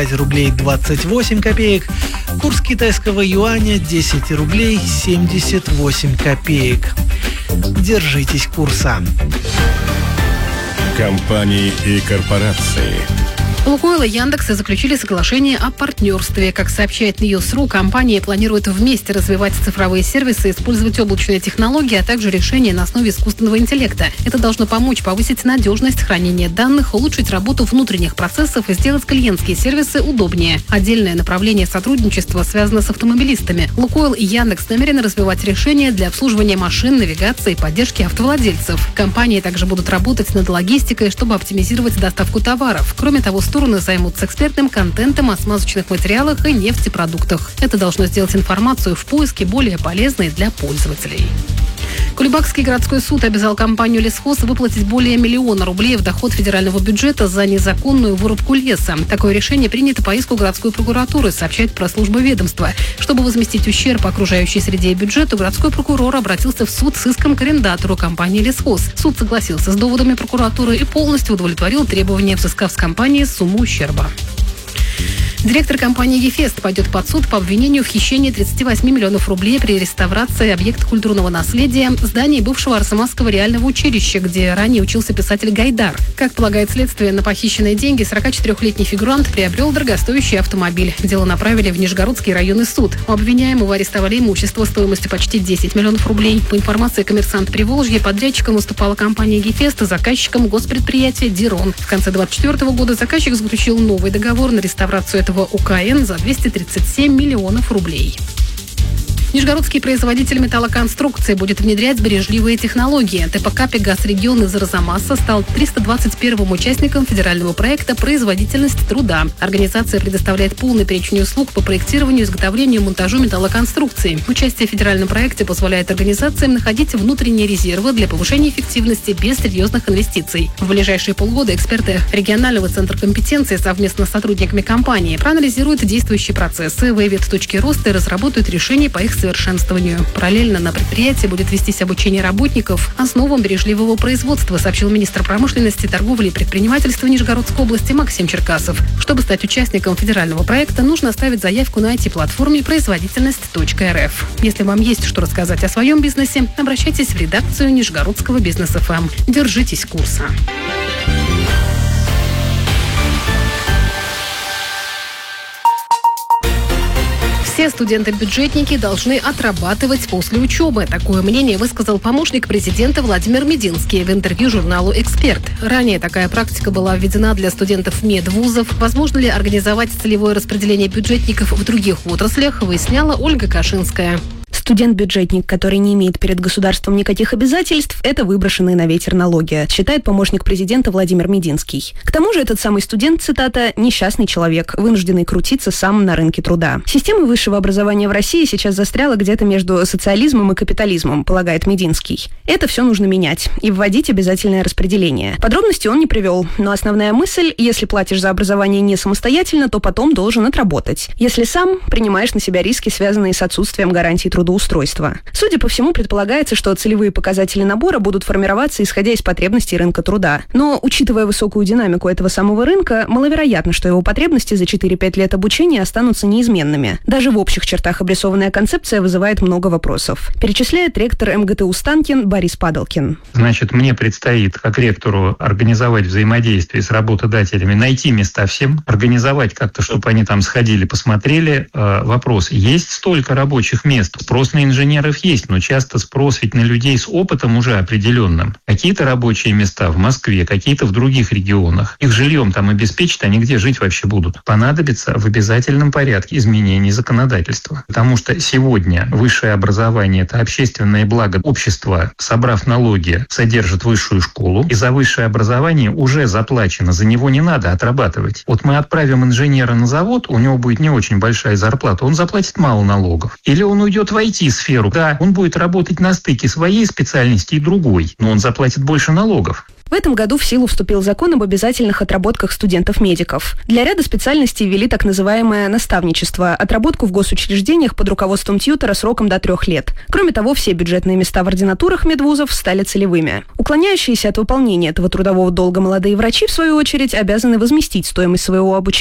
рублей 28 копеек. Курс китайского юаня 10 рублей 78 копеек. Держитесь курса. Компании и корпорации. Лукойл и Яндекс заключили соглашение о партнерстве. Как сообщает News.ru, компании планируют вместе развивать цифровые сервисы, использовать облачные технологии, а также решения на основе искусственного интеллекта. Это должно помочь повысить надежность хранения данных, улучшить работу внутренних процессов и сделать клиентские сервисы удобнее. Отдельное направление сотрудничества связано с автомобилистами. Лукойл и Яндекс намерены развивать решения для обслуживания машин, навигации и поддержки автовладельцев. Компании также будут работать над логистикой, чтобы оптимизировать доставку товаров. Кроме того, стороны займутся экспертным контентом о смазочных материалах и нефтепродуктах. Это должно сделать информацию в поиске более полезной для пользователей. Кулебакский городской суд обязал компанию «Лесхоз» выплатить более 1 миллиона рублей в доход федерального бюджета за незаконную вырубку леса. Такое решение принято по иску городской прокуратуры, сообщает пресс-служба ведомства. Чтобы возместить ущерб окружающей среде и бюджету, городской прокурор обратился в суд с иском к арендатору компании «Лесхоз». Суд согласился с доводами прокуратуры и полностью удовлетворил требования, взыскав с компании сумму ущерба. Директор компании «Гефест» пойдет под суд по обвинению в хищении 38 миллионов рублей при реставрации объекта культурного наследия здания бывшего Арзамасского реального училища, где ранее учился писатель Гайдар. Как полагает следствие, на похищенные деньги 44-летний фигурант приобрел дорогостоящий автомобиль. Дело направили в Нижегородский районный суд. У обвиняемого арестовали имущество стоимостью почти 10 миллионов рублей. По информации «Коммерсант Приволжья», подрядчиком выступала компания «Гефест», заказчиком госпредприятие «Дирон». В конце 2024 года заказчик заключил новый договор на реставрацию этого УКН за 237 миллионов рублей. Нижегородский производитель металлоконструкции будет внедрять бережливые технологии. ТПК «Пегас Регион» из Арзамаса стал 321-м участником федерального проекта «Производительность труда». Организация предоставляет полный перечень услуг по проектированию, изготовлению и монтажу металлоконструкций. Участие в федеральном проекте позволяет организациям находить внутренние резервы для повышения эффективности без серьезных инвестиций. В ближайшие полгода эксперты регионального центра компетенции совместно с сотрудниками компании проанализируют действующие процессы, выявят точки роста и разработают решения по их совершенствованию. Параллельно на предприятии будет вестись обучение работников основам бережливого производства, сообщил министр промышленности, торговли и предпринимательства Нижегородской области Максим Черкасов. Чтобы стать участником федерального проекта, нужно оставить заявку на IT-платформе производительность.рф. Если вам есть что рассказать о своем бизнесе, обращайтесь в редакцию Нижегородского бизнес-ФМ. Держитесь курса. Все студенты-бюджетники должны отрабатывать после учебы. Такое мнение высказал помощник президента Владимир Мединский в интервью журналу «Эксперт». Ранее такая практика была введена для студентов медвузов. Возможно ли организовать целевое распределение бюджетников в других отраслях, выясняла Ольга Кашинская. Студент-бюджетник, который не имеет перед государством никаких обязательств, это выброшенные на ветер налоги, считает помощник президента Владимир Мединский. К тому же этот самый студент, цитата, «несчастный человек, вынужденный крутиться сам на рынке труда». Система высшего образования в России сейчас застряла где-то между социализмом и капитализмом, полагает Мединский. Это все нужно менять и вводить обязательное распределение. Подробности он не привел, но основная мысль, если платишь за образование не самостоятельно, то потом должен отработать. Если сам, принимаешь на себя риски, связанные с отсутствием гарантий трудоустройства. Судя по всему, предполагается, что целевые показатели набора будут формироваться, исходя из потребностей рынка труда. Но, учитывая высокую динамику этого самого рынка, маловероятно, что его потребности за 4-5 лет обучения останутся неизменными. Даже в общих чертах обрисованная концепция вызывает много вопросов. Перечисляет ректор МГТУ Станкин Борис Падалкин. Значит, мне предстоит, как ректору, организовать взаимодействие с работодателями, найти места всем, организовать как-то, чтобы они там сходили, посмотрели. Вопрос, есть столько рабочих мест? Спрос на инженеров есть, но часто спрос ведь на людей с опытом уже определенным. Какие-то рабочие места в Москве, какие-то в других регионах. Их жильем там обеспечат, они где жить вообще будут? Понадобится в обязательном порядке изменение законодательства. Потому что сегодня высшее образование – это общественное благо общества, собрав налоги, содержит высшую школу, и за высшее образование уже заплачено, за него не надо отрабатывать. Вот мы отправим инженера на завод, у него будет не очень большая зарплата, он заплатит мало налогов. Или он уйдет в IT-сферу, да, он будет работать на стыке своей специальности и другой, но он заплатит больше налогов. В этом году в силу вступил закон об обязательных отработках студентов-медиков. Для ряда специальностей ввели так называемое наставничество – отработку в госучреждениях под руководством тьютора сроком до 3 лет. Кроме того, все бюджетные места в ординатурах медвузов стали целевыми. Уклоняющиеся от выполнения этого трудового долга молодые врачи, в свою очередь, обязаны возместить стоимость своего обучения